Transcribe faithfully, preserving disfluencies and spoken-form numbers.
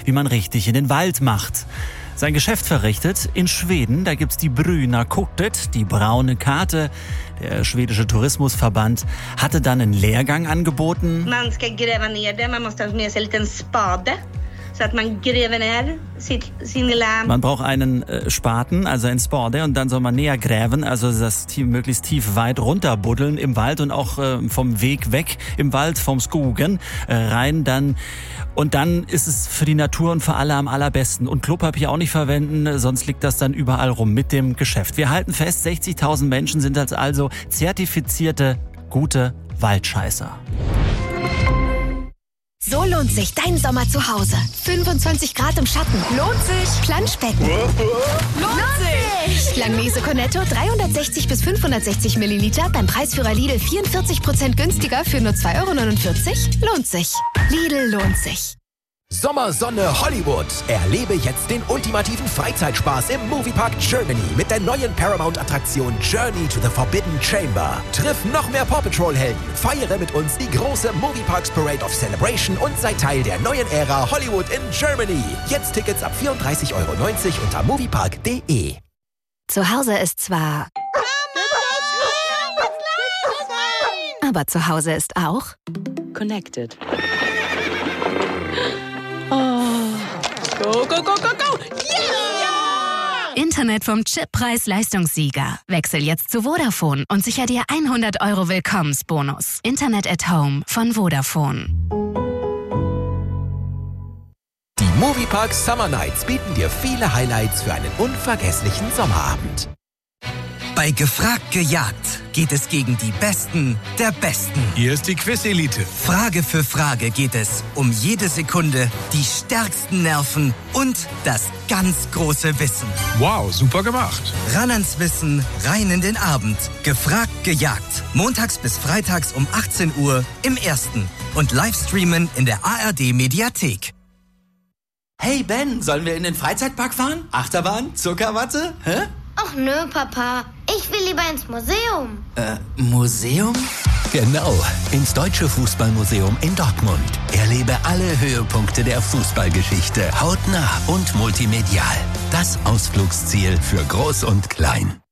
wie man richtig in den Wald macht. Sein Geschäft verrichtet in Schweden, da gibt's die Bruna Kortet, die braune Karte. Der schwedische Tourismusverband hatte dann einen Lehrgang angeboten. Man ska gräva ner det, man måste ha med sig en liten spade. So att man gräver ner sin lilla... Man braucht einen äh, Spaten, also ein Spade, und dann soll man näher gräben, also das tief, möglichst tief weit runterbuddeln im Wald und auch äh, vom Weg weg im Wald, vom Skogen äh, rein dann. Und dann ist es für die Natur und für alle am allerbesten. Und Klopapier auch nicht verwenden, sonst liegt das dann überall rum mit dem Geschäft. Wir halten fest, sechzigtausend Menschen sind also zertifizierte, gute Waldscheißer. So lohnt sich dein Sommer zu Hause. fünfundzwanzig Grad im Schatten. Lohnt sich. Planschbecken. Lohnt sich. Langnese Cornetto dreihundertsechzig bis fünfhundertsechzig Milliliter beim Preisführer Lidl vierundvierzig Prozent günstiger für nur zwei Euro neunundvierzig. Lohnt sich. Lidl lohnt sich. Sommersonne Hollywood. Erlebe jetzt den ultimativen Freizeitspaß im Moviepark Germany mit der neuen Paramount-Attraktion Journey to the Forbidden Chamber. Triff noch mehr Paw Patrol-Helden, feiere mit uns die große Movieparks Parade of Celebration und sei Teil der neuen Ära Hollywood in Germany. Jetzt Tickets ab vierunddreißig Euro neunzig unter moviepark punkt de. Zu Hause ist zwar... Aber zu Hause ist auch... Connected. Go, go, go, go, go! Yeah! Internet vom Chip-Preis-Leistungssieger. Wechsel jetzt zu Vodafone und sicher dir hundert Euro Willkommensbonus. Internet at Home von Vodafone. Die Moviepark Summer Nights bieten dir viele Highlights für einen unvergesslichen Sommerabend. Bei Gefragt gejagt geht es gegen die Besten der Besten. Hier ist die Quiz-Elite. Frage für Frage geht es um jede Sekunde, die stärksten Nerven und das ganz große Wissen. Wow, super gemacht. Ran ans Wissen, rein in den Abend. Gefragt gejagt. Montags bis freitags um achtzehn Uhr im Ersten. Und Livestreamen in der A R D-Mediathek. Hey Ben, sollen wir in den Freizeitpark fahren? Achterbahn? Zuckerwatte? Hä? Ach nö, Papa. Ich will lieber ins Museum. Äh, Museum? Genau, ins Deutsche Fußballmuseum in Dortmund. Erlebe alle Höhepunkte der Fußballgeschichte hautnah und multimedial. Das Ausflugsziel für Groß und Klein.